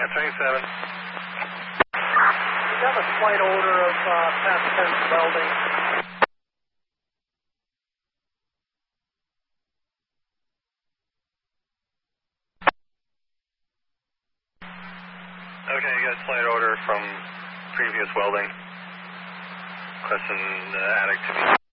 Yeah, 27. We have a slight odor of past tense welding. Okay, you got a slight odor from previous welding. Question the attic to be